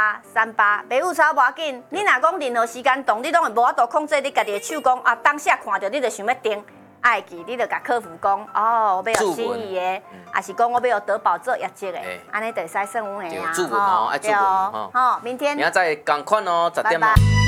3838，袂有差无要紧。你若讲任何时间动，你拢会无法度控制你家己的手讲啊，当下看到你就想要订。爱记，你就甲客服讲哦，我要有心仪的，还是讲我要有德宝做业绩的，安尼就会使算有的啊。 注文哦，爱注文哦。 好，明天。 明仔载同款哦，10点哦。